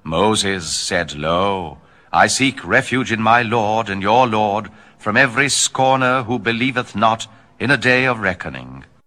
Moses said, Lo, I seek refuge in my Lord and your Lord from every scorner who believeth not in a day of reckoning.